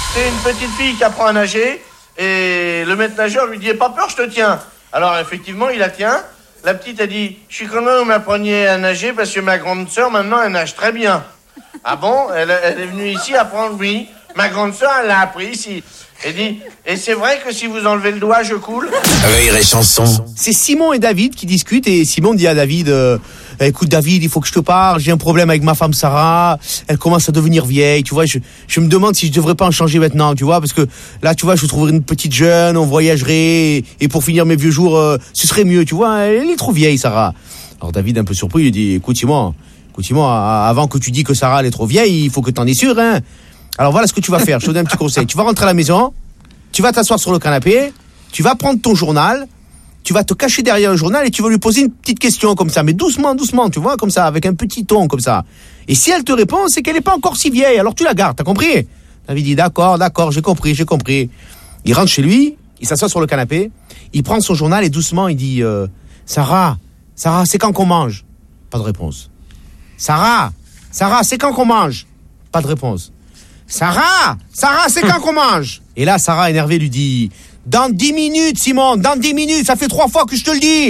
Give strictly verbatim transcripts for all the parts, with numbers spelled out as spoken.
C'est une petite fille qui apprend à nager et le maître nageur lui dit « Pas peur, je te tiens ». Alors effectivement, il la tient. La petite a dit « Je suis content que vous m'appreniez à nager parce que ma grande sœur, maintenant, elle nage très bien. » Ah bon, elle, elle est venue ici apprendre, oui. Ma grande sœur, elle l'a appris ici. Elle dit « Et c'est vrai que si vous enlevez le doigt, je coule ?» Rire et chanson. C'est Simon et David qui discutent et Simon dit à David euh, « Écoute David, il faut que je te parle, j'ai un problème avec ma femme Sarah, elle commence à devenir vieille, tu vois, je, je me demande si je devrais pas en changer maintenant, tu vois, parce que là, tu vois, je trouverais une petite jeune, on voyagerait et, et pour finir mes vieux jours, euh, ce serait mieux, tu vois, elle est trop vieille Sarah. » Alors David, un peu surpris, il dit « Écoute Simon, écoute Simon, avant que tu dis que Sarah elle est trop vieille, il faut que t'en es sûr, hein. Alors voilà ce que tu vas faire, je te donne un petit conseil, tu vas rentrer à la maison, tu vas t'asseoir sur le canapé, tu vas prendre ton journal, tu vas te cacher derrière le journal et tu vas lui poser une petite question comme ça, mais doucement, doucement, tu vois, comme ça, avec un petit ton comme ça. Et si elle te répond, c'est qu'elle n'est pas encore si vieille, alors tu la gardes, t'as compris ? David dit d'accord, d'accord, j'ai compris, j'ai compris. Il rentre chez lui, il s'assoit sur le canapé, il prend son journal et doucement il dit euh, Sarah, Sarah, c'est quand qu'on mange ? Pas de réponse. Sarah, Sarah, c'est quand qu'on mange ? Pas de réponse. Sarah, Sarah, c'est quand qu'on mange ? Et là, Sarah, énervée, lui dit « Dans dix minutes, Simon, dans dix minutes, ça fait trois fois que je te le dis !»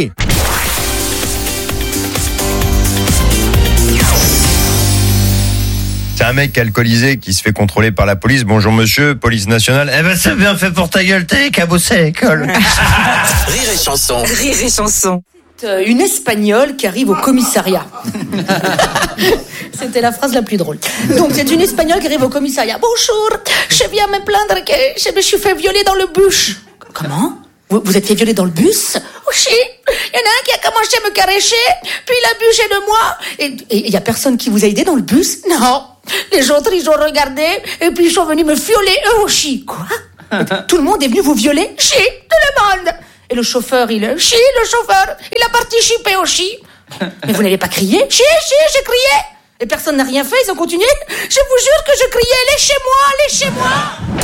C'est un mec alcoolisé qui se fait contrôler par la police. Bonjour monsieur, police nationale. Eh ben c'est bien fait pour ta gueule, t'es qu'à bosser à l'école. Rire et chanson. Rire et chanson. Une Espagnole qui arrive au commissariat. C'était la phrase la plus drôle. Donc, c'est une Espagnole qui arrive au commissariat. Bonjour, je viens me plaindre que je me suis fait violer dans le bus. Comment ? Vous vous êtes fait violer dans le bus ? Oui, il y en a un qui a commencé à me caresser, puis il a abusé de moi. Et il y a personne qui vous a aidé dans le bus ? Non. Les autres, ils ont regardé, et puis ils sont venus me violer eux aussi. Quoi ? Tout le monde est venu vous violer ? Si, tout le monde. Et le chauffeur, il est... Si, le chauffeur, il a participé aussi. Mais vous n'avez pas crié ? Si, si, j'ai crié. Et personne n'a rien fait, ils ont continué. Je vous jure que je criais, laissez-moi, laissez-moi.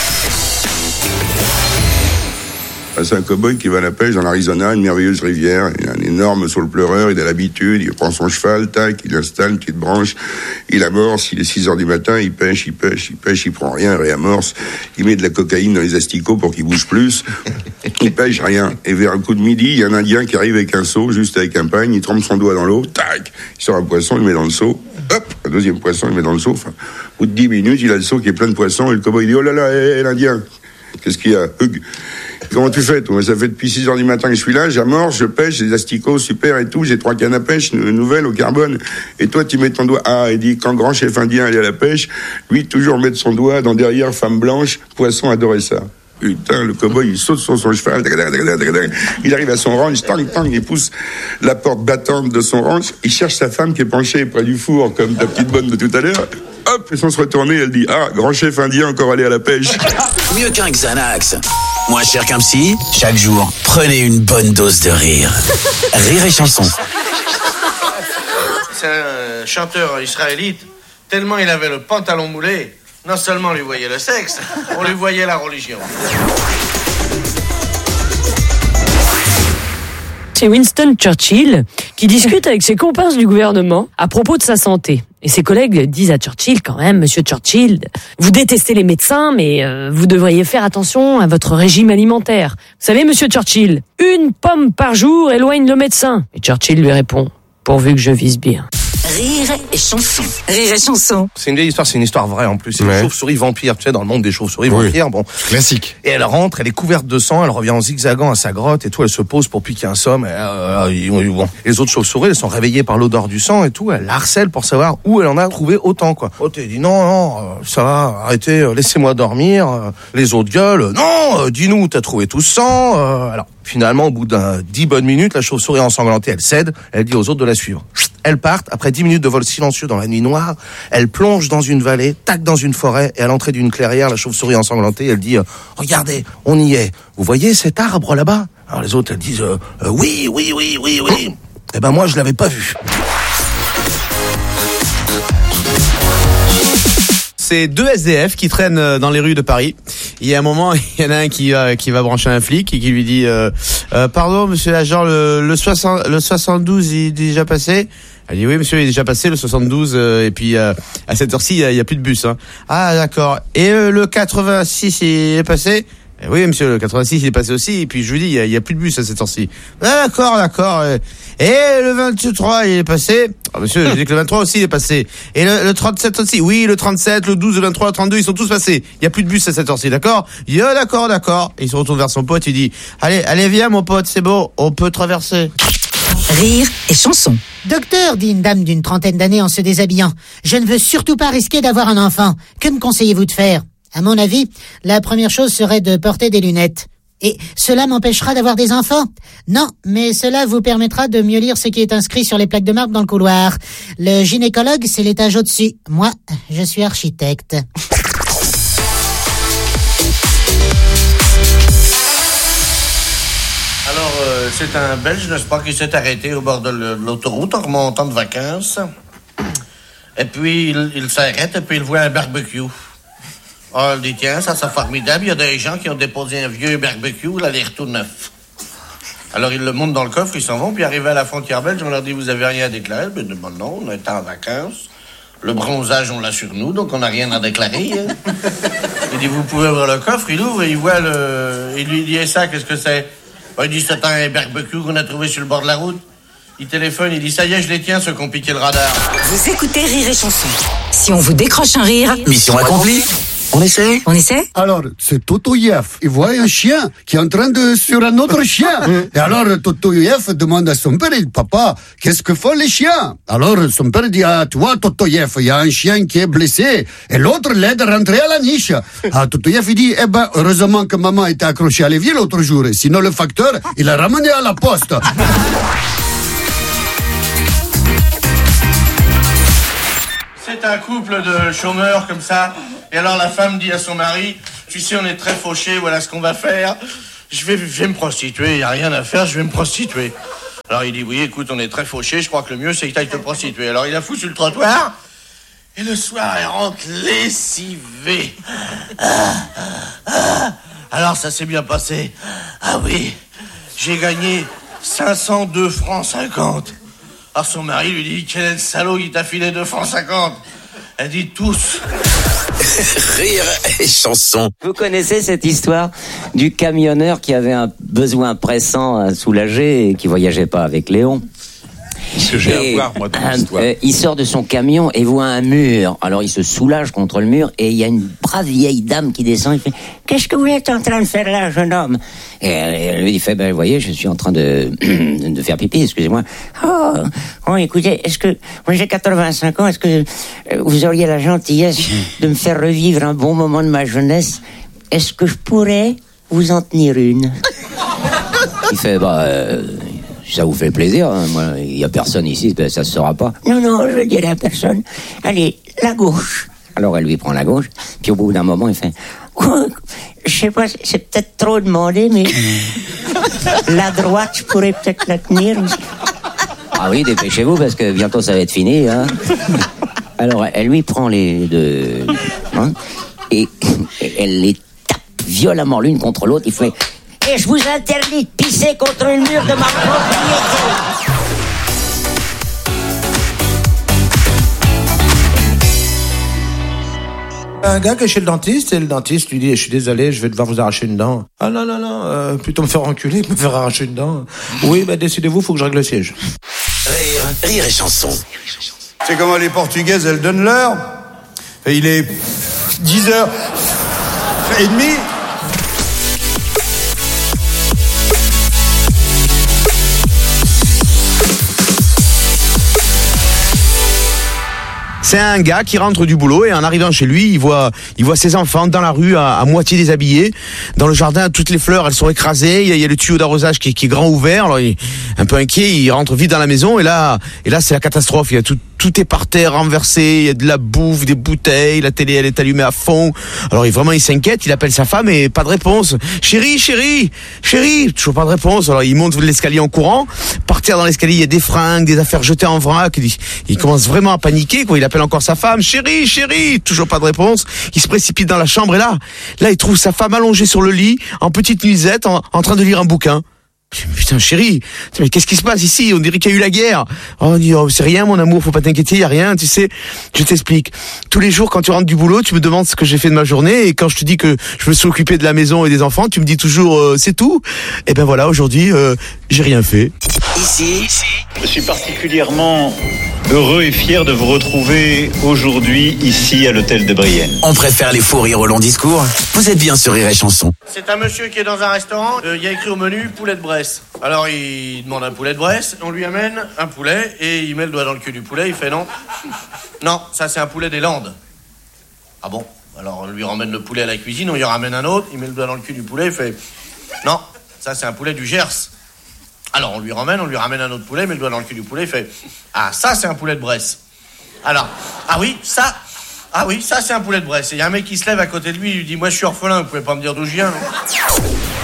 C'est un cow-boy qui va à la pêche dans l'Arizona, une merveilleuse rivière. Il a un énorme saule pleureur, il a l'habitude, il prend son cheval, tac, il installe une petite branche, il amorce, il est six heures du matin, il pêche, il pêche, il pêche, il prend rien, il réamorce, il met de la cocaïne dans les asticots pour qu'il bouge plus, il pêche rien. Et vers un coup de midi, il y a un Indien qui arrive avec un seau, juste avec un pagne, il trempe son doigt dans l'eau, tac, il sort un poisson, il le met dans le seau, hop, un deuxième poisson, il le met dans le seau, enfin, au bout de dix minutes, il a le seau qui est plein de poissons, et le cow-boy dit, oh là là, hé, hé, l'Indien, qu'est-ce qu'il y a ? Hug. Comment tu fais, toi ? Ça fait depuis six heures du matin que je suis là, j'amorce, je pêche, j'ai des asticots, super et tout, j'ai trois cannes à pêche, nouvelles au carbone. Et toi, tu mets ton doigt. Ah, il dit, quand grand chef indien allait à la pêche, lui, toujours mettre son doigt dans derrière femme blanche, poisson adorait ça. Putain, le cow-boy, il saute sur son cheval, il arrive à son ranch, tang, tang, il pousse la porte battante de son ranch, il cherche sa femme qui est penchée près du four, comme ta petite bonne de tout à l'heure. Hop, sans se retourner, elle dit, ah, grand chef indien encore allé à la pêche. Mieux qu'un Xanax. Moins cher qu'un psy, chaque jour, prenez une bonne dose de rire. Rire et chanson. C'est un chanteur israélite, tellement il avait le pantalon moulé, non seulement on lui voyait le sexe, on lui voyait la religion. C'est Winston Churchill qui discute avec ses comparses du gouvernement à propos de sa santé. Et ses collègues disent à Churchill quand même, Monsieur Churchill, vous détestez les médecins, mais euh, vous devriez faire attention à votre régime alimentaire. Vous savez, Monsieur Churchill, une pomme par jour éloigne le médecin. Et Churchill lui répond, pourvu que je vise bien. Rire et chanson. Rire et chanson. C'est une vieille histoire, c'est une histoire vraie en plus. C'est Ouais. une chauve-souris vampire, tu sais, dans le monde des chauves-souris Oui. vampires, bon. Classique. Et elle rentre, elle est couverte de sang, elle revient en zigzagant à sa grotte et tout, elle se pose pour piquer un somme. Et, euh, euh, bon. Les autres chauves-souris, elles sont réveillées par l'odeur du sang et tout, elle la harcèle pour savoir où elle en a trouvé autant, quoi. Oh, t'es dit non, non, euh, ça va, arrêtez, euh, laissez-moi dormir. Euh, les autres gueules, non, euh, dis-nous où t'as trouvé tout ce sang. Euh, alors, finalement, au bout d'un dix bonnes minutes, la chauve-souris ensanglantée, elle cède, elle dit aux autres de la suivre. Elles partent, après dix minutes de vol silencieux dans la nuit noire, elle plonge dans une vallée, tac dans une forêt, et à l'entrée d'une clairière, la chauve-souris ensanglantée, elle dit euh, « Regardez, on y est. Vous voyez cet arbre là-bas ?» Alors les autres, elles disent euh, « Oui, oui, oui, oui, oui. » Eh ben moi, je l'avais pas vu. C'est deux S D F qui traînent dans les rues de Paris. Il y a un moment, il y en a un qui va, qui va brancher un flic et qui lui dit euh, euh, pardon, monsieur l'agent, le, le, soixante, le soixante-douze il est déjà passé. Elle dit oui monsieur, il est déjà passé le soixante-douze euh, et puis euh, à cette heure-ci il y, y a plus de bus. Hein. Ah d'accord. Et euh, le quatre-vingt-six il est passé? Eh oui monsieur, le quatre-vingt-six il est passé aussi et puis je vous dis il y, y a plus de bus à cette heure-ci. Ah, d'accord d'accord. Et le vingt-trois il est passé? Ah monsieur, je dis que le vingt-trois aussi il est passé. Et le, le trente-sept aussi? Oui, le trente-sept, le douze, le vingt-trois, le trente-deux ils sont tous passés. Il y a plus de bus à cette heure-ci, d'accord? Il dit ah, d'accord d'accord. Et il se retourne vers son pote, il dit allez allez viens mon pote, c'est bon, on peut traverser. Rire et chanson. Docteur, dit une dame d'une trentaine d'années en se déshabillant, je ne veux surtout pas risquer d'avoir un enfant. Que me conseillez-vous de faire? À mon avis, la première chose serait de porter des lunettes. Et cela m'empêchera d'avoir des enfants? Non, mais cela vous permettra de mieux lire ce qui est inscrit sur les plaques de marbre dans le couloir. Le gynécologue, c'est l'étage au-dessus. Moi, je suis architecte. Alors, euh, c'est un Belge, n'est-ce pas, qui s'est arrêté au bord de l'autoroute en remontant de vacances. Et puis, il, il s'arrête et puis il voit un barbecue. Oh, il dit, tiens, ça c'est formidable, il y a des gens qui ont déposé un vieux barbecue, il a l'air tout neuf. Alors, ils le montent dans le coffre, ils s'en vont, puis arrivés à la frontière belge, on leur dit, vous avez rien à déclarer? Ben, bon, non, on est en vacances. Le bronzage, on l'a sur nous, donc on n'a rien à déclarer. Hein. Il dit, vous pouvez ouvrir le coffre, il ouvre et il voit le... Il lui dit, et ça, qu'est-ce que c'est? Ben, il dit, c'est un barbecue qu'on a trouvé sur le bord de la route. Il téléphone, il dit, ça y est, je les tiens, ceux qui ont piqué le radar. Vous écoutez Rire et Chanson. Si on vous décroche un rire... Mission accomplie. On essaie? On essaie? Alors, c'est Totoyev. Il voit un chien qui est en train de sur un autre chien. Et alors, Totoyev demande à son père, papa, qu'est-ce que font les chiens? Alors, son père dit, ah, toi, Totoyev, il y a un chien qui est blessé et l'autre l'aide à rentrer à la niche. Ah, Totoyev, il dit, eh ben, heureusement que maman était accrochée à l'évier l'autre jour. Sinon, le facteur, il l'a ramené à la poste. C'est un couple de chômeurs comme ça. Et alors la femme dit à son mari, tu sais, on est très fauchés, voilà ce qu'on va faire. Je vais, je vais me prostituer, il n'y a rien à faire, je vais me prostituer. Alors il dit, oui, écoute, on est très fauchés, je crois que le mieux c'est que tu ailles te prostituer. Alors il la fout sur le trottoir, et le soir elle rentre lessivée. Ah, ah, alors ça s'est bien passé. Ah oui, j'ai gagné cinq cent deux francs cinquante. Alors son mari lui dit, quel est le salaud qui t'a filé deux francs cinquante? Elle dit tous. Rire et chanson. Vous connaissez cette histoire du camionneur qui avait un besoin pressant à soulager et qui voyageait pas avec Léon? Ce que j'ai à voir, moi, dans l'histoire. Euh, il sort de son camion et voit un mur. Alors il se soulage contre le mur et il y a une brave vieille dame qui descend. Il fait, qu'est-ce que vous êtes en train de faire là, jeune homme? Et elle, lui, il fait, ben, vous voyez, je suis en train de, de faire pipi, excusez-moi. Oh, oh, écoutez, est-ce que, moi j'ai quatre-vingt-cinq ans, est-ce que vous auriez la gentillesse de me faire revivre un bon moment de ma jeunesse? Est-ce que je pourrais vous en tenir une? Il fait, bah, euh, ça vous fait plaisir, hein. Moi, il y a personne ici, ça se saura pas. Non, non, je dirai à personne. Allez, la gauche. Alors elle lui prend la gauche, puis au bout d'un moment, il fait, oh, je sais pas, c'est peut-être trop demandé, mais la droite, je pourrais peut-être la tenir aussi. Ah oui, dépêchez-vous, parce que bientôt ça va être fini, hein. Alors elle lui prend les deux, hein, et, et elle les tape violemment l'une contre l'autre, il fait, et je vous interdis de pisser contre le mur de ma propriété. Un gars qui est chez le dentiste, et le dentiste lui dit, je suis désolé, je vais devoir vous arracher une dent. Ah non, non, non, euh, plutôt me faire enculer que me faire arracher une dent. Oui, bah décidez-vous, faut que je règle le siège. Rire, rire et chanson. C'est comment les Portugaises, elles donnent l'heure. Et il est dix heures et demie. C'est un gars qui rentre du boulot et en arrivant chez lui, il voit, il voit ses enfants dans la rue à, à moitié déshabillés. Dans le jardin, toutes les fleurs, elles sont écrasées. Il y a, il y a le tuyau d'arrosage qui, qui est grand ouvert. Alors, il est un peu inquiet, il rentre vite dans la maison et là, et là, c'est la catastrophe. Il y a tout, tout est par terre, renversé. Il y a de la bouffe, des bouteilles. La télé, elle est allumée à fond. Alors, il, vraiment, il s'inquiète. Il appelle sa femme et pas de réponse. Chérie, chérie, chérie. Toujours pas de réponse. Alors, il monte l'escalier en courant. Par terre dans l'escalier, il y a des fringues, des affaires jetées en vrac. Il, il commence vraiment à paniquer, quoi. Il appelle encore sa femme, chérie, chérie, toujours pas de réponse. Il se précipite dans la chambre et là, là, il trouve sa femme allongée sur le lit, en petite nuisette, en, en train de lire un bouquin. Putain, chérie, mais qu'est-ce qui se passe ici? On dirait qu'il y a eu la guerre. Oh, on dit, oh, c'est rien, mon amour, faut pas t'inquiéter, y a rien, tu sais. Je t'explique. Tous les jours, quand tu rentres du boulot, tu me demandes ce que j'ai fait de ma journée, et quand je te dis que je me suis occupé de la maison et des enfants, tu me dis toujours, euh, c'est tout. Et ben voilà, aujourd'hui, euh, j'ai rien fait. Ici, je suis particulièrement heureux et fier de vous retrouver aujourd'hui ici à l'hôtel de Brienne. on préfère les fous rires au long discours. Vous êtes bien sur Rire et Chanson. C'est un monsieur qui est dans un restaurant, il euh, y a écrit au menu poulet de Bresse. Alors il demande un poulet de Bresse, on lui amène un poulet et il met le doigt dans le cul du poulet, il fait non. Non, ça c'est un poulet des Landes. Ah bon? Alors on lui ramène le poulet à la cuisine, on lui ramène un autre, il met le doigt dans le cul du poulet, il fait non, ça c'est un poulet du Gers. Alors on lui ramène, on lui ramène un autre poulet, il met le doigt dans le cul du poulet, il fait ah ça c'est un poulet de Bresse. Alors, ah oui, ça... Ah oui, ça c'est un poulet de Bresse. Et il y a un mec qui se lève à côté de lui, il lui dit moi je suis orphelin, vous pouvez pas me dire d'où je viens, non?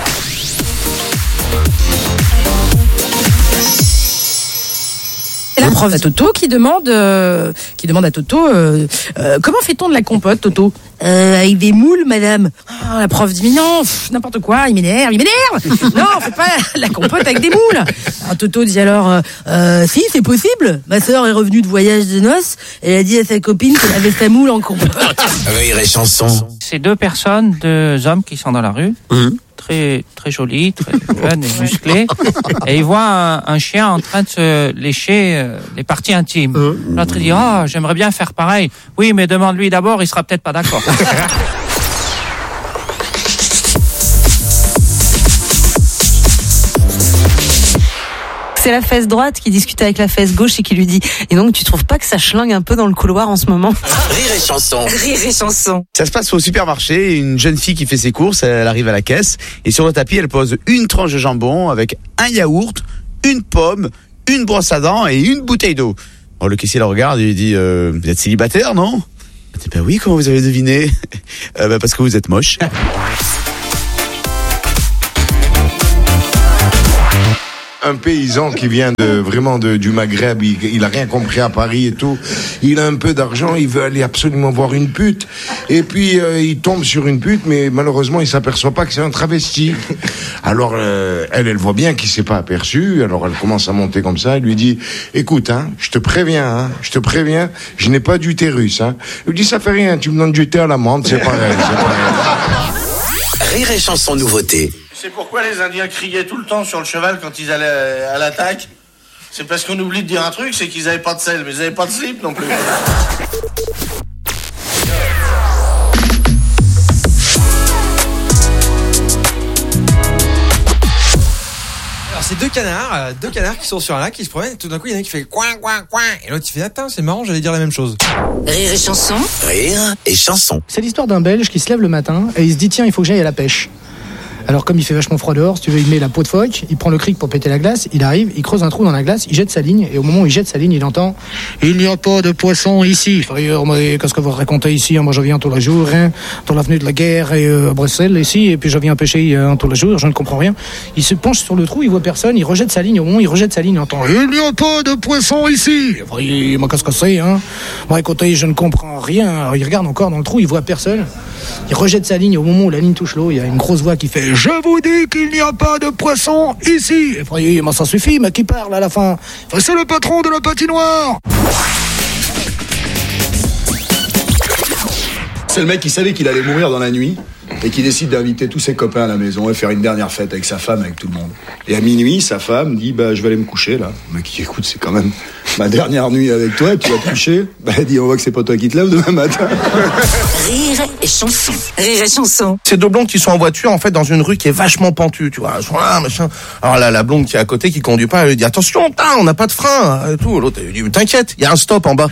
C'est la prof à Toto qui demande, euh, qui demande à Toto euh, euh, comment fait-on de la compote, Toto? Euh, avec des moules, madame. Ah, la prof dit mais non, pff, n'importe quoi, il m'énerve, il m'énerve. Non, on fait pas la compote avec des moules. Alors Toto dit alors euh, euh, si, c'est possible. Ma sœur est revenue de voyage de noces, elle a dit à sa copine qu'elle avait sa moule en compote. Rire et Chanson. C'est deux personnes, deux hommes qui sont dans la rue. Mmh. Très, très jolis, très jeunes et musclés. Et ils voient un, un chien en train de se lécher euh, les parties intimes. Mmh. L'autre dit, oh, j'aimerais bien faire pareil. Oui, mais demande-lui d'abord, il sera peut-être pas d'accord. C'est la fesse droite qui discute avec la fesse gauche et qui lui dit « Et donc, tu trouves pas que ça schlingue un peu dans le couloir en ce moment ?» Rire et Chanson. Rire et Chanson. Ça se passe au supermarché, une jeune fille qui fait ses courses, elle arrive à la caisse, et sur le tapis, elle pose une tranche de jambon avec un yaourt, une pomme, une brosse à dents et une bouteille d'eau. Alors le caissier la regarde et lui dit euh, « Vous êtes célibataire, non ?» Elle dit « Ben oui, comment vous avez deviné ?»« euh, ben Parce que vous êtes moche. » Un paysan qui vient de vraiment de, du Maghreb, il, il a rien compris à Paris et tout. Il a un peu d'argent, il veut aller absolument voir une pute. Et puis euh, il tombe sur une pute, mais malheureusement il s'aperçoit pas que c'est un travesti. Alors euh, elle, elle voit bien qu'il s'est pas aperçu. Alors elle commence à monter comme ça. Elle lui dit "Écoute, hein, je te préviens, hein, je te préviens, je n'ai pas d'utérus. Hein." Il lui dit "Ça fait rien, tu me donnes du thé à l'amande, c'est pareil, c'est pareil." Rire et Chanson nouveauté. C'est pourquoi les Indiens criaient tout le temps sur le cheval quand ils allaient à l'attaque. C'est parce qu'on oublie de dire un truc, c'est qu'ils avaient pas de sel, mais ils avaient pas de slip non plus. Alors c'est deux canards, euh, deux canards qui sont sur un lac, qui se promènent, et tout d'un coup il y en a un qui fait coin coin coin, et l'autre il fait attends c'est marrant, j'allais dire la même chose. Rire et Chanson. Rire et Chanson. C'est l'histoire d'un Belge qui se lève le matin et il se dit tiens il faut que j'aille à la pêche. Alors comme il fait vachement froid dehors, si tu veux, il met la peau de phoque, il prend le cric pour péter la glace, il arrive, il creuse un trou dans la glace, il jette sa ligne, et au moment où il jette sa ligne, il entend « Il n'y a pas de poisson ici !» Frère, mais qu'est-ce que vous racontez ici? Moi je viens tous les jours, hein, dans l'avenue de la Guerre et euh, à Bruxelles, ici, et puis je viens pêcher euh, tous les jours, je ne comprends rien. Il se penche sur le trou, il voit personne, il rejette sa ligne, au moment où il rejette sa ligne, il entend « Il n'y a pas de poisson ici !» Frère, moi qu'est-ce que c'est, hein? Bon écoutez, je ne comprends rien. Alors, il regarde encore dans le trou, il voit personne. Il rejette sa ligne, au moment où la ligne touche l'eau, il y a une grosse voix qui fait « Je vous dis qu'il n'y a pas de poisson ici !» Et frère, moi ça suffit, mais qui parle à la fin? C'est le patron de la patinoire. C'est le mec qui savait qu'il allait mourir dans la nuit et qui décide d'inviter tous ses copains à la maison et faire une dernière fête avec sa femme, avec tout le monde. Et à minuit, sa femme dit bah je vais aller me coucher là. Le mec qui écoute, c'est quand même ma dernière nuit avec toi, tu vas te coucher. Bah elle dit on voit que c'est pas toi qui te lèves demain matin. Rire et Chanson. Rire et Chanson. C'est deux blondes qui sont en voiture en fait dans une rue qui est vachement pentue, tu vois. Elles sont là, machin. Alors là, la blonde qui est à côté qui conduit pas, elle lui dit attention, tain, on n'a pas de frein et tout. L'autre elle lui dit t'inquiète, il y a un stop en bas.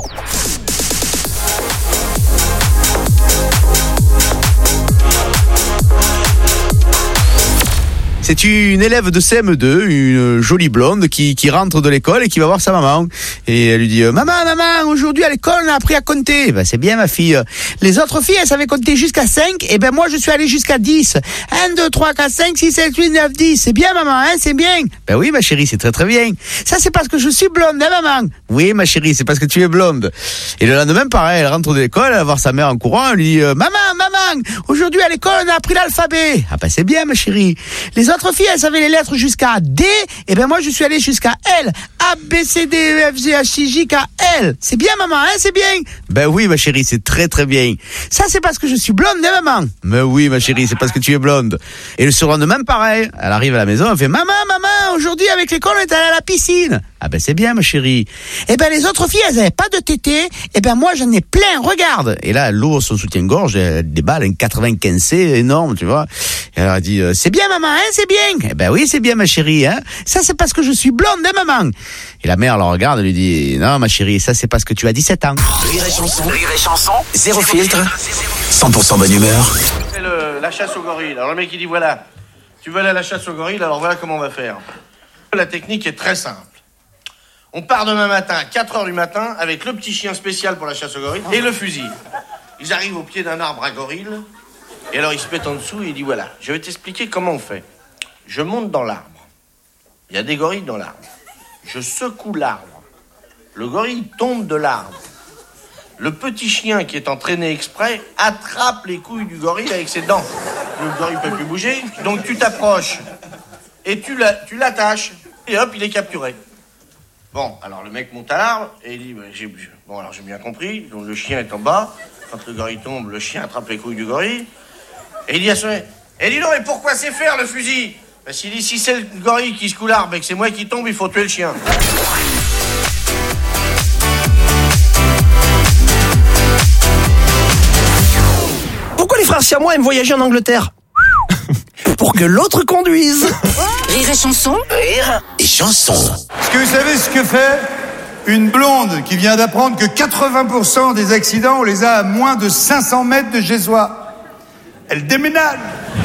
C'est une élève de C M deux, une jolie blonde qui, qui rentre de l'école et qui va voir sa maman. Et elle lui dit « Maman, maman, aujourd'hui à l'école on a appris à compter. » Ben c'est bien ma fille. Les autres filles elles savaient compter jusqu'à cinq et ben moi je suis allé jusqu'à dix. un, deux, trois, quatre, cinq, six, sept, huit, neuf, dix. C'est bien maman, hein, c'est bien. Ben oui ma chérie, c'est très très bien. Ça c'est parce que je suis blonde, hein maman. Oui ma chérie, c'est parce que tu es blonde. Et le lendemain pareil, elle rentre de l'école, elle va voir sa mère en courant, elle lui dit « Maman, maman, maman, aujourd'hui à l'école on a appris l'alphabet. Ah ben c'est bien ma chérie. Les autres filles elles savaient les lettres jusqu'à D, et ben moi je suis allé jusqu'à L. A, B, C, D, E, F, G, H, I, J, K, L. C'est bien maman, hein, c'est bien. Ben oui ma chérie, c'est très très bien. Ça c'est parce que je suis blonde, hein maman. Mais oui ma chérie, c'est parce que tu es blonde. Et le surlendemain pareil, elle arrive à la maison, elle fait maman, maman, aujourd'hui avec l'école on est allé à la piscine. Ah ben c'est bien ma chérie. Et ben les autres filles elles avaient pas de tétés, et ben moi j'en ai plein, regarde. Et là elle ouvre son soutien-gorge, elle déballe un quatre-vingt-quinze C énorme, tu vois. Et alors elle dit euh, c'est bien maman, hein, c'est bien. Eh ben oui c'est bien ma chérie, hein. Ça c'est parce que je suis blonde, hein maman. Et la mère la regarde et lui dit non ma chérie, ça c'est parce que tu as dix-sept ans. Rire et chanson, rire et chanson, zéro filtre, cent pour cent bonne humeur. C'est le, la chasse au gorille. Alors le mec il dit voilà, tu veux aller à la chasse au gorille, alors voilà comment on va faire. La technique est très simple. On part demain matin à quatre heures du matin avec le petit chien spécial pour la chasse au gorille et le fusil. Ils arrivent au pied d'un arbre à gorille et alors ils se mettent en dessous et il dit voilà, je vais t'expliquer comment on fait. Je monte dans l'arbre. Il y a des gorilles dans l'arbre. Je secoue l'arbre. Le gorille tombe de l'arbre. Le petit chien qui est entraîné exprès attrape les couilles du gorille avec ses dents. Le gorille ne peut plus bouger, donc tu t'approches et tu, la, tu l'attaches et hop, il est capturé. Bon, alors le mec monte à l'arbre et il dit bah, j'ai, bon alors j'ai bien compris, donc le chien est en bas, quand le gorille tombe, le chien attrape les couilles du gorille et il dit à son mec, et dis donc, mais pourquoi c'est faire le fusil? Parce qu'il dit si c'est le gorille qui secoue l'arbre et que c'est moi qui tombe, il faut tuer le chien. Pourquoi les frères siamois aiment voyager en Angleterre? Pour que l'autre conduise. Rire et chanson. Rire et chanson. Est-ce que vous savez ce que fait une blonde qui vient d'apprendre que quatre-vingts pour cent des accidents, on les a à moins de cinq cents mètres de chez soi? Elle déménage.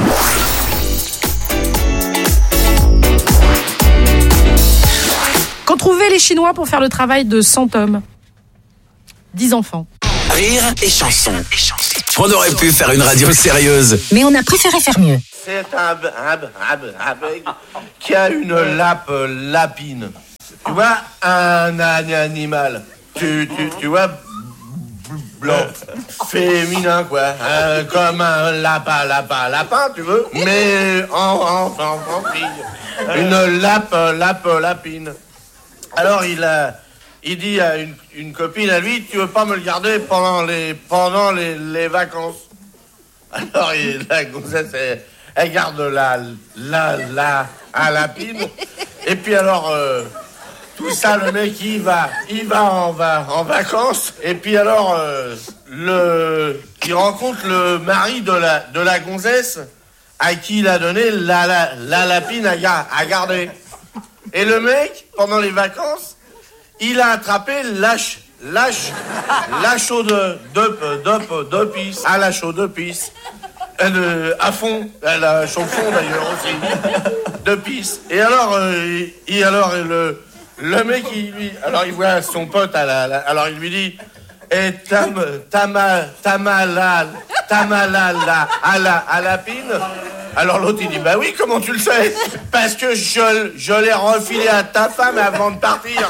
Qu'ont trouvé les Chinois pour faire le travail de cent hommes? dix enfants. Rire et chanson. On aurait pu faire une radio sérieuse. Mais on a préféré faire mieux. C'est un, un, un, un qui a une lape lapine. Tu vois, un, un animal. Tu, tu, tu vois, blanc, féminin, quoi. Hein, comme un lapin, lapin, lapin, tu veux. Mais en, en, en, en fille. Une lape, lape lapine. Alors il a... Il dit à une, une copine à lui, tu veux pas me le garder pendant les, pendant les, les vacances? Alors il, la gonzesse, elle, elle garde la, la, la, la lapine. Et puis alors, euh, tout ça, le mec, il va, il va en, va, en vacances. Et puis alors, euh, le, il rencontre le mari de la, de la gonzesse à qui il a donné la, la, la lapine à, à garder. Et le mec, pendant les vacances, il a attrapé lâche, lâche, lâche au de, de, de, de pisse, à la chaude de pisse, euh, à fond, à la chaude fond d'ailleurs aussi, de pisse. Et alors, euh, il, alors le, le mec, il lui, alors il voit son pote à la, la alors il lui dit, et tam, tama, tamalal, tamalal, à la, à la pine. Alors l'autre il dit, bah oui, comment tu le sais? Parce que je, je l'ai refilé à ta femme avant de partir.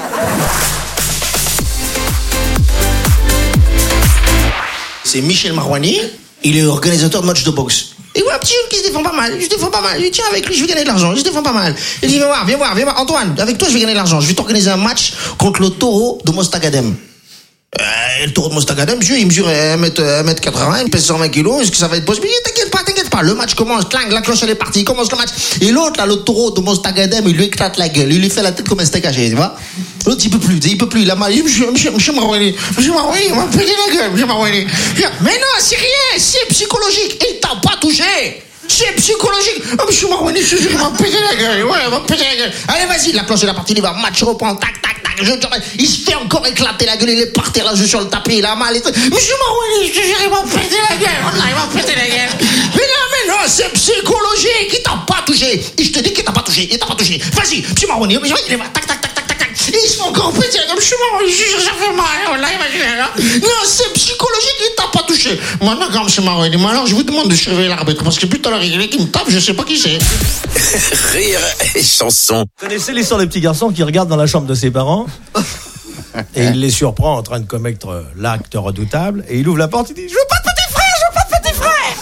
C'est Michel Marouani, il est organisateur de matchs de boxe. Il voit un petit jeune qui se défend pas mal, je se défends pas mal, il dit tiens avec lui je vais gagner de l'argent, je se défends pas mal. Il dit viens voir, viens voir, viens voir, Antoine, avec toi je vais gagner de l'argent, je vais t'organiser un match contre le taureau de Mostagadem. Euh, le taureau de Mostagadem, monsieur, il mesure un mètre quatre-vingts, il pèse cent vingt kilos, est-ce que ça va être possible? T'inquiète pas, t'inquiète pas, le match commence, clang, la cloche elle est partie, il commence le match. Et l'autre, là, le taureau de Mostagadem, il lui éclate la gueule, il lui fait la tête comme un steak haché, tu vois? L'autre, il peut plus, il peut plus, il a mal, il dit, monsieur, monsieur, monsieur Marouani, monsieur Marouani, il m'a pété la gueule, monsieur Marouani. Mais non, c'est rien, c'est psychologique, il t'a pas touché! C'est psychologique. Oh, monsieur Marouani, je te jure, il m'a pété la gueule. Ouais, il m'a pété la gueule. Allez, vas-y, la cloche est la partie, il va, match reprend, tac, tac, tac. Je, il se fait encore éclater la gueule, il est par terre, là, je suis sur le tapis, il a mal. Et tout. Monsieur Marouani, je te jure, il m'a pété la gueule. Voilà, il m'a pété la gueule. Mais non, mais non, c'est psychologique. Il t'a pas touché. Et je te dis qu'il t'a pas touché. Il t'a pas touché. Vas-y, monsieur Marouani, il va, tac, tac, tac, tac, tac, tac. Il se fait encore péter la gueule. Monsieur Marouani, je te jure, ça fait mal. Voilà, imaginez, là. Non, c'est psychologique, il t'a pas touché. Maintenant, quand monsieur Marouani, alors je vous demande de surveiller l'arbitre, parce que putain, il est qui me tape, je sais pas qui c'est. Rire et chanson. Vous connaissez l'histoire des petits garçons qui regardent dans la chambre de ses parents et il les surprend en train de commettre l'acte redoutable et il ouvre la porte, il dit « Je veux pas de petit frère, je veux pas de petit frère !»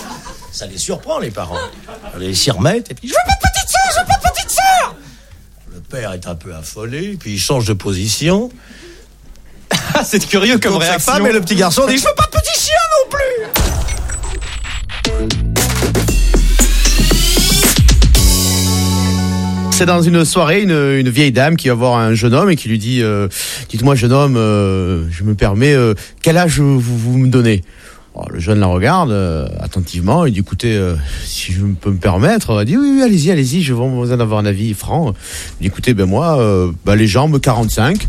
surprend, les parents. Ils s'y remettent, et puis, je veux pas de petite sœur, je veux pas de petite sœur. Le père est un peu affolé, puis il change de position. C'est curieux comme Donc, réaction. sa femme et le petit garçon disent, je veux pas de petit chien non plus. C'est dans une soirée, une, une vieille dame qui va voir un jeune homme et qui lui dit euh, « Dites-moi, jeune homme, euh, je me permets, euh, quel âge vous, vous me donnez ?» Alors, le jeune la regarde euh, attentivement, il dit « Écoutez, euh, si je peux me permettre, il dit oui, oui, allez-y, allez-y, je vais besoin d'avoir un avis franc. » Il dit « Écoutez, ben moi, euh, ben, les jambes quarante-cinq,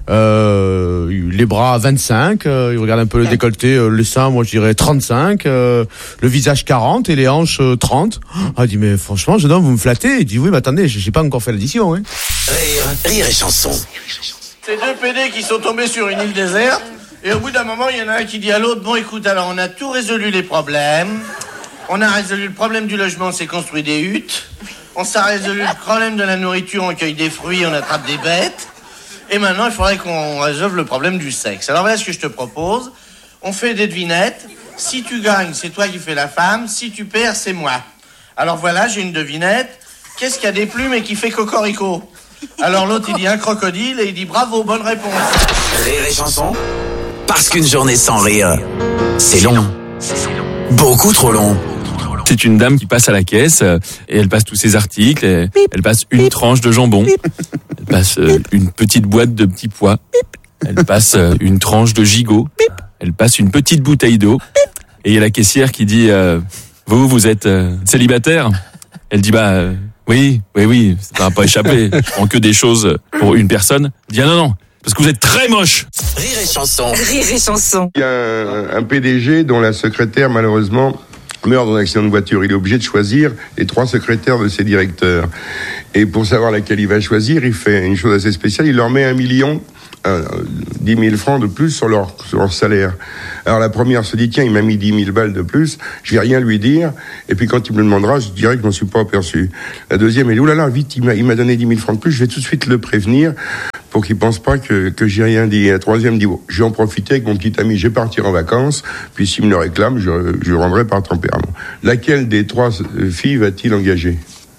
euh, les bras vingt-cinq, euh, il regarde un peu le décolleté, euh, les seins, moi je dirais trente-cinq, euh, le visage quarante et les hanches euh, trente. » Ah, il dit « Mais franchement, jeune homme, vous me flattez ?» Il dit « Oui, mais attendez, j'ai pas encore fait l'addition. Hein. » Rire, rire et chanson. C'est deux P D qui sont tombés sur une île déserte. Et au bout d'un moment, il y en a un qui dit à l'autre, bon écoute, alors on a tout résolu les problèmes. On a résolu le problème du logement, c'est construit des huttes. On s'est résolu le problème de la nourriture, on cueille des fruits, on attrape des bêtes. Et maintenant, il faudrait qu'on résolve le problème du sexe. Alors voilà ce que je te propose. On fait des devinettes. Si tu gagnes, c'est toi qui fais la femme. Si tu perds, c'est moi. Alors voilà, j'ai une devinette. Qu'est-ce qu'il y a des plumes et qui fait cocorico? Alors l'autre, il dit un crocodile et il dit bravo, bonne réponse. Rire et chanson. Parce qu'une journée sans rire, c'est long. Beaucoup trop long. C'est une dame qui passe à la caisse euh, et elle passe tous ses articles. Et elle passe une tranche de jambon. Elle passe euh, une petite boîte de petits pois. Elle passe euh, une tranche de gigot. Elle passe une petite bouteille d'eau. Et il y a la caissière qui dit euh, vous, vous êtes euh, célibataire? Elle dit bah euh, oui, oui, oui, ça va pas échapper. Je prends que des choses pour une personne. Elle dit ah non, non. Parce que vous êtes très moche. Rire et chanson. Rire et chanson. Il y a un, un P D G dont la secrétaire, malheureusement, meurt dans un accident de voiture. Il est obligé de choisir les trois secrétaires de ses directeurs. Et pour savoir laquelle il va choisir, il fait une chose assez spéciale. Il leur met un million, euh, dix mille francs de plus sur leur, sur leur salaire. Alors la première se dit, tiens, il m'a mis dix mille balles de plus, je vais rien lui dire. Et puis quand il me le demandera, je dirai que je m'en suis pas aperçu. La deuxième, elle dit, oulala, vite, il m'a, il m'a donné dix mille francs de plus, je vais tout de suite le prévenir pour qu'il pense pas que, que j'ai rien dit. Et la troisième dit, bon, je vais en profiter avec mon petit ami, je vais partir en vacances, puis s'il me le réclame, je, je le rendrai par tempérament. Laquelle des trois filles va-t-il engager?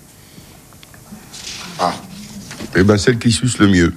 Ah. Eh ben, celle qui suce le mieux.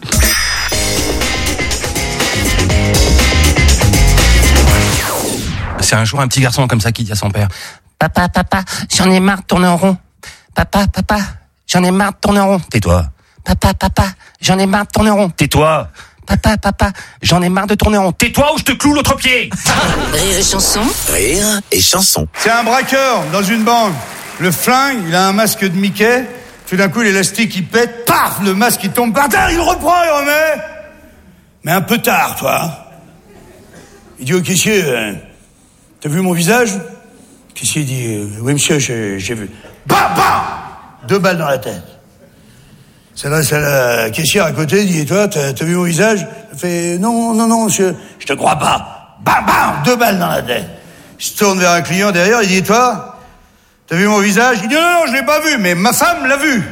C'est un jour un petit garçon comme ça qui dit à son père, papa, papa, j'en ai marre de tourner en rond. Papa, papa, j'en ai marre de tourner en rond. Tais-toi. Papa, papa, j'en ai marre de tourner en rond. Tais-toi. Papa, papa, j'en ai marre de tourner en rond. Tais-toi ou je te cloue l'autre pied. Rire et chanson. Rire et chanson. C'est un braqueur dans une banque. Le flingue, il a un masque de Mickey. Tout d'un coup, l'élastique, il pète. Paf, le masque, il tombe par terre. Il reprend, il remet. Mais un peu tard, toi. Il dit au caissier, euh, t'as vu mon visage? Le caissier dit, euh, oui, monsieur, j'ai, j'ai vu. Bam, bam! Deux balles dans la tête. C'est là, c'est la caissière à côté, dit, et toi, t'as, t'as vu mon visage? Elle fait, non, non, non, monsieur, je te crois pas. Bam, bam! Deux balles dans la tête. Il se tourne vers un client derrière, il dit, et toi? T'as vu mon visage? Il dit, non, non, je l'ai pas vu, mais ma femme l'a vu.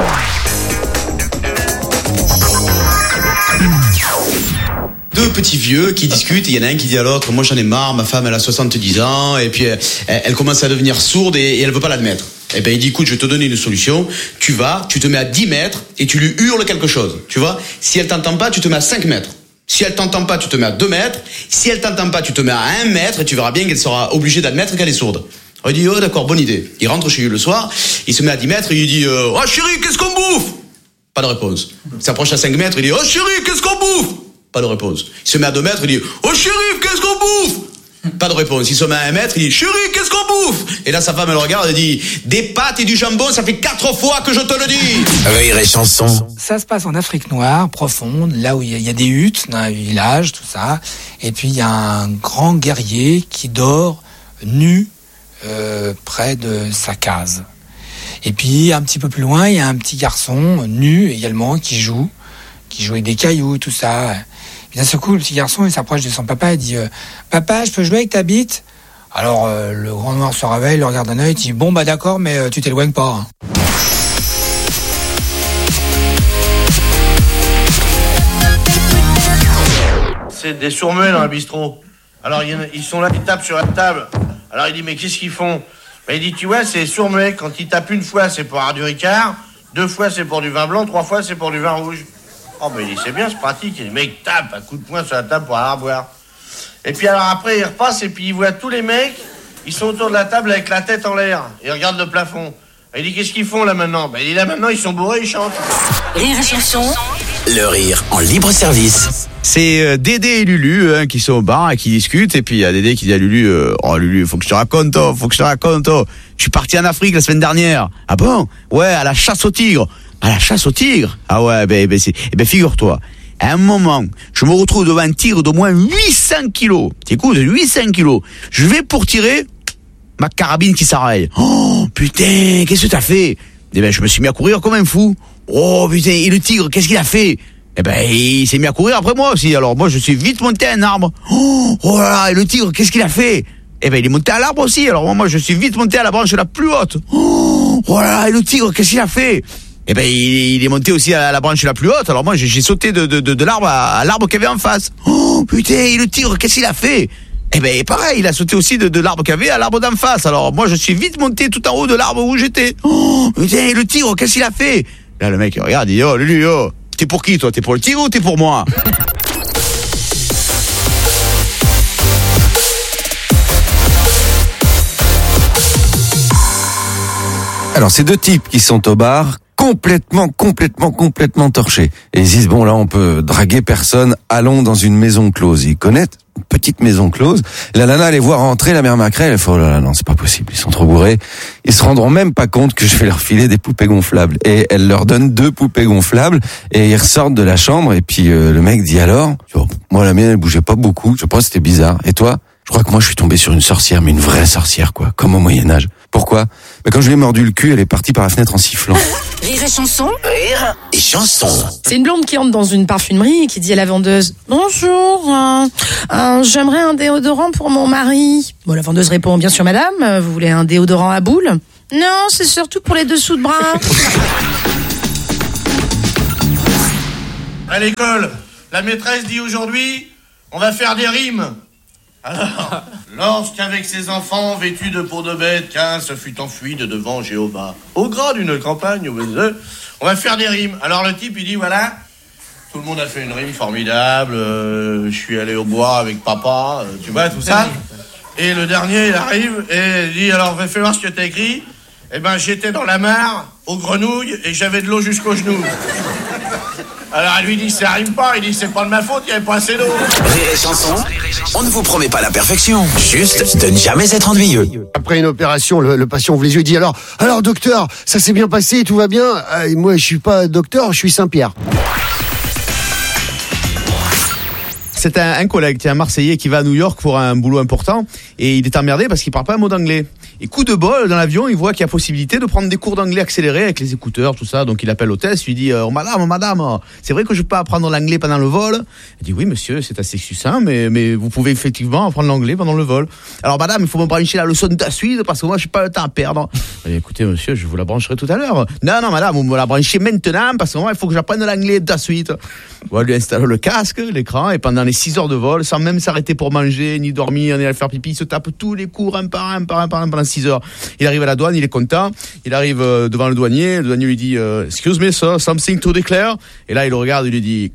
Deux petits vieux qui discutent et il y en a un qui dit à l'autre, moi j'en ai marre, ma femme elle a soixante-dix ans et puis elle, elle commence à devenir sourde et, et elle veut pas l'admettre. Et ben il dit, écoute, je vais te donner une solution, tu vas, tu te mets à dix mètres et tu lui hurles quelque chose, tu vois. Si elle t'entend pas, tu te mets à cinq mètres. Si elle t'entend pas, tu te mets à deux mètres. Si elle t'entend pas, tu te mets à un mètre et tu verras bien qu'elle sera obligée d'admettre qu'elle est sourde. Alors il dit, oh d'accord, bonne idée. Il rentre chez lui le soir, il se met à dix mètres et il dit, euh, oh chérie, qu'est-ce qu'on bouffe? Pas de réponse. Il s'approche à cinq mètres, il dit, oh chérie, qu'est-ce qu'on bouffe? Pas de réponse. Il se met à deux mètres, il dit, oh chérie, qu'est-ce qu'on bouffe? Pas de réponse. Il se met à un mètre, il dit, chérie, qu'est-ce qu'on bouffe? Et là, sa femme, elle le regarde et dit, des pâtes et du jambon, ça fait quatre fois que je te le dis. Rire et chanson. Ça se passe en Afrique noire, profonde, là où il y, y a des huttes dans un village, tout ça. Et puis, il y a un grand guerrier qui dort nu euh, près de sa case. Et puis, un petit peu plus loin, il y a un petit garçon nu également qui joue, qui joue avec des cailloux, tout ça. D'un seul coup, le petit garçon, il s'approche de son papa et dit euh, « Papa, je peux jouer avec ta bite ?» Alors, euh, le grand noir se réveille, le regarde d'un œil, il dit « Bon, bah d'accord, mais euh, tu t'éloignes pas. Hein. » C'est des sourds-muets dans un bistrot. Alors, il y en a- ils sont là, ils tapent sur la table. Alors, il dit « Mais qu'est-ce qu'ils font ?» Mais il dit, tu vois, c'est sourd-muet. Quand il tape une fois, c'est pour avoir du Ricard. Deux fois, c'est pour du vin blanc. Trois fois, c'est pour du vin rouge. Oh, mais il dit, c'est bien, c'est pratique. Et le mec tape un coup de poing sur la table pour avoir à boire. Et puis alors après, il repasse et puis il voit tous les mecs. Ils sont autour de la table avec la tête en l'air. Ils regardent le plafond. Et il dit, qu'est-ce qu'ils font là maintenant? Ben, il dit, là maintenant, ils sont bourrés, ils chantent. Rire et chanson. Le rire en libre service. C'est euh, Dédé et Lulu hein, qui sont au bar et qui discutent. Et puis il y a Dédé qui dit à Lulu, euh, oh Lulu, faut que je te raconte, oh, faut que je te raconte. Oh. Je suis parti en Afrique la semaine dernière. Ah bon? Ouais, à la chasse au tigre. À la chasse au tigre? Ah ouais, ben, ben, c'est, ben figure-toi. À un moment, je me retrouve devant un tigre d'au moins huit cents kilos. T'écoutes, huit cents kilos. Je vais pour tirer, ma carabine qui s'arrête. Oh, putain, qu'est-ce que t'as fait? Eh ben, je me suis mis à courir comme un fou. Oh, putain, et le tigre, qu'est-ce qu'il a fait? Eh ben, il s'est mis à courir après moi aussi. Alors, moi, je suis vite monté à un arbre. Oh, oh là là, et le tigre, qu'est-ce qu'il a fait? Eh ben, il est monté à l'arbre aussi. Alors, moi, moi, je suis vite monté à la branche la plus haute. Oh, oh là là, et le tigre, qu'est-ce qu'il a fait? Eh ben, il, il est monté aussi à la branche la plus haute. Alors moi, j'ai, j'ai sauté de, de, de, de l'arbre à, à l'arbre qu'il y avait en face. Oh, putain, et le tigre, qu'est-ce qu'il a fait? Eh ben, pareil, il a sauté aussi de, de l'arbre qu'il y avait à l'arbre d'en face. Alors moi, je suis vite monté tout en haut de l'arbre où j'étais. Oh, putain, et le tigre, qu'est-ce qu'il a fait? Là, le mec, il regarde, il dit, oh, Lulu, oh, t'es pour qui, toi? T'es pour le tigre ou t'es pour moi? Alors, c'est deux types qui sont au bar, complètement, complètement, complètement torchés. Et ils disent, bon, là, on peut draguer personne, allons dans une maison close. Ils connaissent une petite maison close. La nana les voit rentrer, la mère Macrel, elle fait, oh là là, non, c'est pas possible, ils sont trop bourrés. Ils se rendront même pas compte que je vais leur filer des poupées gonflables. Et elle leur donne deux poupées gonflables, et ils ressortent de la chambre, et puis euh, le mec dit, alors, oh, moi, la mienne, elle bougeait pas beaucoup, je pense que c'était bizarre. Et toi? Je crois que moi, je suis tombé sur une sorcière, mais une vraie sorcière, quoi, comme au Moyen-Âge. Pourquoi? Mais quand je lui ai mordu le cul, elle est partie par la fenêtre en sifflant. Rire et chanson. Rire et chanson. C'est une blonde qui entre dans une parfumerie et qui dit à la vendeuse, bonjour, euh, euh, j'aimerais un déodorant pour mon mari. Bon, la vendeuse répond, bien sûr madame, euh, vous voulez un déodorant à boule? Non, c'est surtout pour les dessous de bras. À l'école, la maîtresse dit aujourd'hui, on va faire des rimes. Alors, lorsqu'avec ses enfants vêtus de peau de bête, qu'un se fut enfui de devant Jéhovah, au gras d'une campagne, on va faire des rimes. Alors le type, il dit, voilà, tout le monde a fait une rime formidable, euh, je suis allé au bois avec papa, euh, tu vois, tout ça. Et le dernier, il arrive et il dit, alors, fais voir ce que t'as écrit. Eh ben, j'étais dans la mare, aux grenouilles, et j'avais de l'eau jusqu'aux genoux. Alors elle lui dit, ça rime pas, il dit, c'est pas de ma faute, il n'y avait pas assez d'eau. Rire et chanson, on ne vous promet pas la perfection, juste de ne jamais être ennuyeux. Après une opération, le, le patient ouvre les yeux et dit, alors, alors docteur, ça s'est bien passé, tout va bien? euh, Moi, je suis pas docteur, je suis Saint-Pierre. C'est un, un collègue, un Marseillais qui va à New York pour un boulot important et il est emmerdé parce qu'il parle pas un mot d'anglais. Et coup de bol, dans l'avion, il voit qu'il y a possibilité de prendre des cours d'anglais accélérés avec les écouteurs, tout ça. Donc il appelle l'hôtesse, il lui dit oh, madame, madame, c'est vrai que je peux apprendre l'anglais pendant le vol? Elle dit oui monsieur, c'est assez succinct, mais, mais vous pouvez effectivement apprendre l'anglais pendant le vol. Alors madame, il faut me brancher la leçon de suite parce que moi je n'ai pas le temps à perdre. Elle dit écoutez monsieur, je vous la brancherai tout à l'heure. Non, non madame, vous me la branchez maintenant parce que moi il faut que j'apprenne l'anglais de suite. On va lui installer le casque, l'écran, et pendant les six heures de vol, sans même s'arrêter pour manger, ni dormir, ni aller faire pipi, il se tape tous les cours un par un, par un, par un, pendant six heures. Il arrive à la douane, il est content, il arrive euh, devant le douanier, le douanier lui dit euh, « Excuse me sir, something to declare ?» Et là, il le regarde et lui dit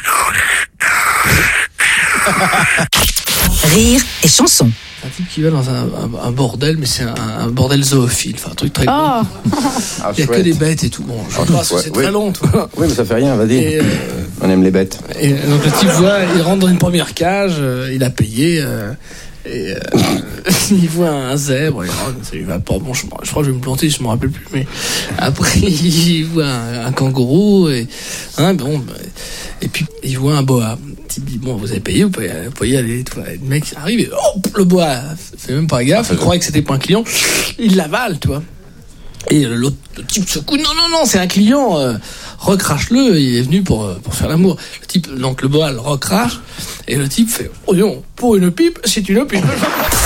Rire et chanson. Un type qui va dans un, un, un bordel, mais c'est un, un bordel zoophile, enfin un truc très oh. gros. Ah, il y a chouette. que des bêtes et tout. Bon, je Ah, pense ouais, que c'est oui. très long, toi. Oui, mais ça fait rien, vas-y. Et, euh, On aime les bêtes. Et donc le type voit, il rentre dans une première cage, euh, il a payé, euh, et euh, il voit un zèbre, il, rentre, il va pas, bon, je, je crois que je vais me planter, je me rappelle plus, mais après il voit un, un kangourou, et, hein, bon, bah, et puis il voit un boa. Le type dit, bon, vous avez payé, vous pouvez, vous pouvez y aller. Tout, le mec arrive et hop, le boa, fait même pas gaffe, il croyait que c'était pas un client, il l'avale, tu vois. Et l'autre, le type secoue, non, non, non, c'est un client, euh, recrache-le, il est venu pour, pour faire l'amour. Le type, donc le boa le recrache, et le type fait, oh non, pour une pipe, c'est une pipe.